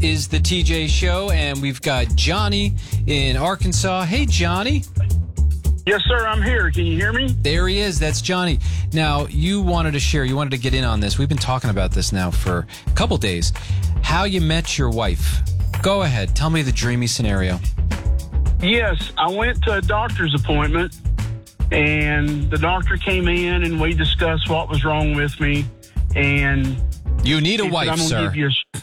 is the TJ Show, and we've got Johnny in Arkansas. Hey, Johnny. Yes, sir, I'm here. Can you hear me? There he is. That's Johnny. Now, you wanted to get in on this. We've been talking about this now for a couple days. How you met your wife. Go ahead. Tell me the dreamy scenario. Yes, I went to a doctor's appointment, and the doctor came in, and we discussed what was wrong with me, and... You need a wife, sir.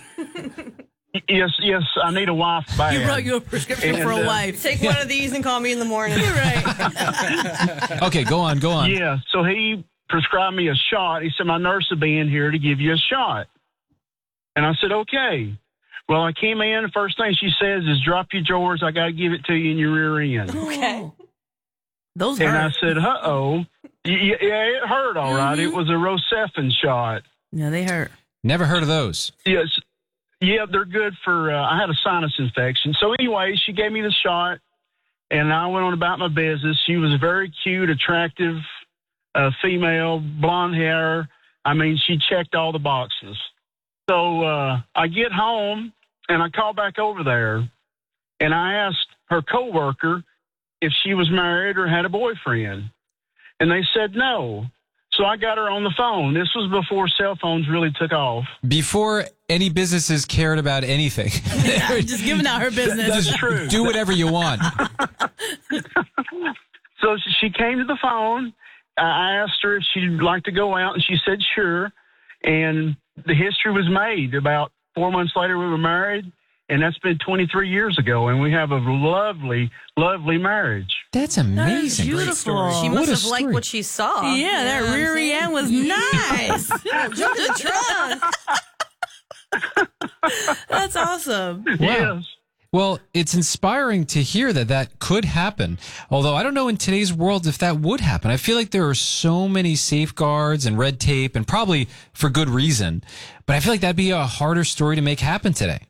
Yes, I need a wife bad. You wrote you a prescription for a wife. Take one of these and call me in the morning. You're right. Okay, go on. Yeah, so he prescribed me a shot. He said, my nurse will be in here to give you a shot. And I said, okay. Well, I came in. The first thing she says is, drop your drawers. I got to give it to you in your rear end. Okay. Those And hurt. I said, uh-oh. Yeah, it hurt, all right. It was a Rocephin shot. Yeah, they hurt. Never heard of those. Yes. Yeah, they're good for, I had a sinus infection. So anyway, she gave me the shot, and I went on about my business. She was a very cute, attractive female, blonde hair. I mean, she checked all the boxes. So I get home, and I call back over there, and I asked her coworker if she was married or had a boyfriend. And they said no. So I got her on the phone. This was before cell phones really took off. Before any businesses cared about anything. Just giving out her business. That's true. Do whatever you want. So she came to the phone. I asked her if she'd like to go out, and she said sure. And the history was made. About 4 months later, we were married, and that's been 23 years ago, and we have a lovely, lovely marriage. That's amazing. Beautiful. She What must a have liked story. what she saw. Yeah, You know that what I'm rear saying? end was nice. Jump in the trunk. That's awesome. Wow. Yes. Well, it's inspiring to hear that could happen. Although I don't know in today's world if that would happen. I feel like there are so many safeguards and red tape, and probably for good reason. But I feel like that'd be a harder story to make happen today.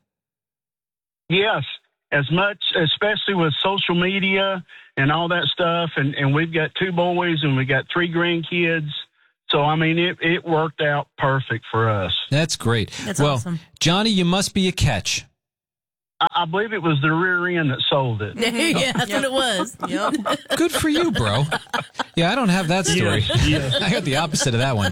Yes, as much, especially with social media and all that stuff. And we've got 2 boys and we got 3 grandkids. So, I mean, it worked out perfect for us. That's great. That's well, awesome. Johnny, you must be a catch. I believe it was the rear end that sold it. Yeah, that's what it was. Yep. Good for you, bro. Yeah, I don't have that story. Yes. I got the opposite of that one.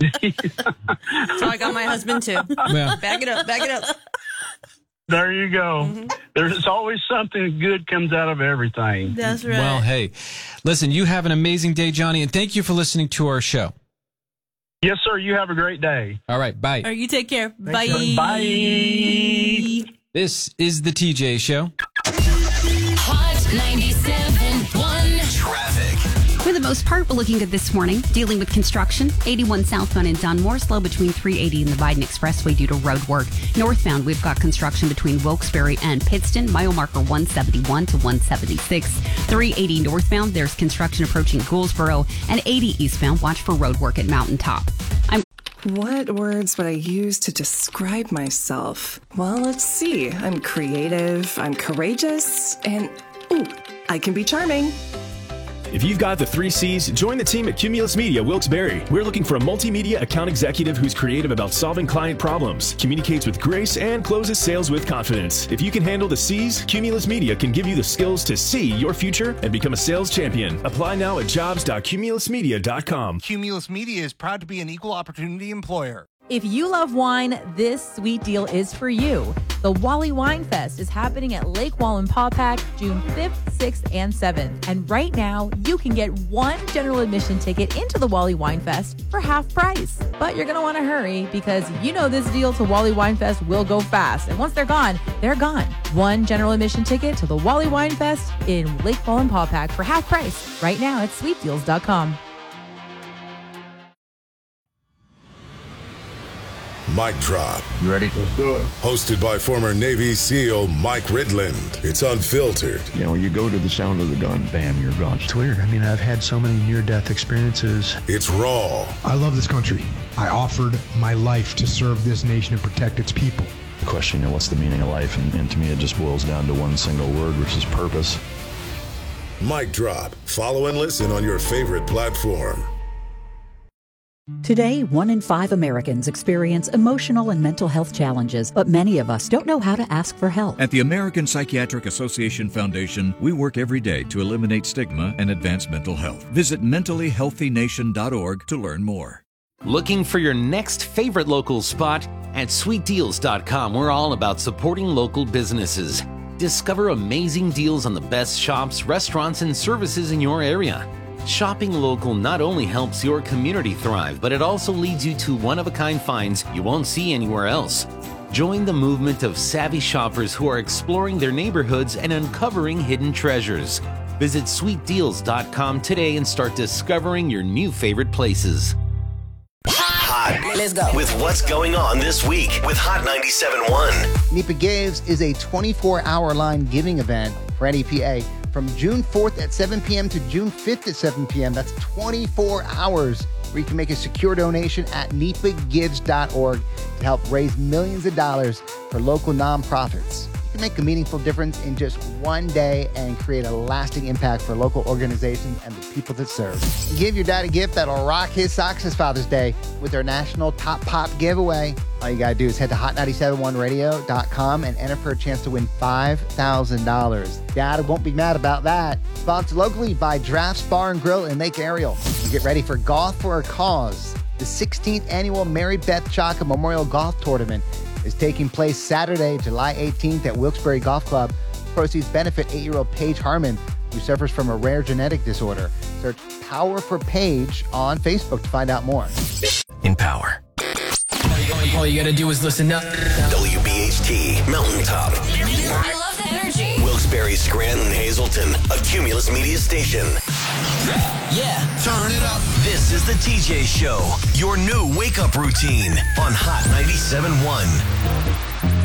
So I got my husband, too. Well, Back it up. Back it up. There you go. There's always something good comes out of everything. That's right. well, hey, listen, you have an amazing day, Johnny, and thank you for listening to our show. Yes, sir. You have a great day. All right, bye. All right, you take care. Bye. Bye. This is the TJ Show. Hot 97.1 Traffic. For the most part, we're looking good this morning. Dealing with construction. 81 southbound in Dunmore, slow between 380 and the Biden Expressway due to road work. Northbound, we've got construction between Wilkes-Barre and Pittston, mile marker 171 to 176. 380 northbound, there's construction approaching Gouldsboro, and 80 eastbound, watch for road work at Mountaintop. What words would I use to describe myself? Well, let's see. I'm creative, I'm courageous, and I can be charming. If you've got the 3 C's, join the team at Cumulus Media Wilkes-Barre. We're looking for a multimedia account executive who's creative about solving client problems, communicates with grace, and closes sales with confidence. If you can handle the C's, Cumulus Media can give you the skills to see your future and become a sales champion. Apply now at jobs.cumulusmedia.com. Cumulus Media is proud to be an equal opportunity employer. If you love wine, this sweet deal is for you. The Wally Wine Fest is happening at Lake Wallenpaupack June 5th, 6th, and 7th. And right now, you can get 1 general admission ticket into the Wally Wine Fest for half price. But you're going to want to hurry because you know this deal to Wally Wine Fest will go fast. And once they're gone, they're gone. 1 general admission ticket to the Wally Wine Fest in Lake Wallenpaupack for half price right now at sweetdeals.com. Mic Drop. You ready? Let's do it. Hosted by former Navy SEAL Mike Ridland. It's unfiltered. You know, you go to the sound of the gun, bam, you're gone. It's weird. I mean, I've had so many near-death experiences. It's raw. I love this country. I offered my life to serve this nation and protect its people. The question, you know, what's the meaning of life? And to me, it just boils down to one single word, which is purpose. Mic Drop. Follow and listen on your favorite platform. Today, 1 in 5 Americans experience emotional and mental health challenges, but many of us don't know how to ask for help. At the American Psychiatric Association Foundation, we work every day to eliminate stigma and advance mental health. Visit mentallyhealthynation.org to learn more. Looking for your next favorite local spot? At sweetdeals.com, we're all about supporting local businesses. Discover amazing deals on the best shops, restaurants, and services in your area. Shopping local not only helps your community thrive, but it also leads you to one-of-a-kind finds you won't see anywhere else. Join the movement of savvy shoppers who are exploring their neighborhoods and uncovering hidden treasures. Visit sweetdeals.com today and start discovering your new favorite places. Hot. Let's go. With what's going on this week with Hot 97.1. NEPA Gives is a 24-hour line giving event for NEPA from June 4th at 7 p.m. to June 5th at 7 p.m. That's 24 hours where you can make a secure donation at nepagives.org to help raise millions of dollars for local nonprofits. You can make a meaningful difference in just one day and create a lasting impact for local organizations and the people that serve. Give your dad a gift that'll rock his socks this Father's Day with our National Top Pop giveaway. All you got to do is head to hot971radio.com and enter for a chance to win $5,000. Dad won't be mad about that. Sponsored locally by Drafts Bar and Grill in Lake Ariel. You get ready for Golf for a Cause. The 16th annual Mary Beth Chaka Memorial Golf Tournament is taking place Saturday, July 18th at Wilkes-Barre Golf Club. Proceeds benefit 8-year-old Paige Harmon, who suffers from a rare genetic disorder. Search Power for Paige on Facebook to find out more. Empower. All you gotta do is listen up. WBHT Mountaintop. I love the energy. Wilkes-Barre, Scranton, Hazleton, a Cumulus Media station. Yeah. Turn it up. This is the TJ Show, your new wake-up routine on Hot 97.1.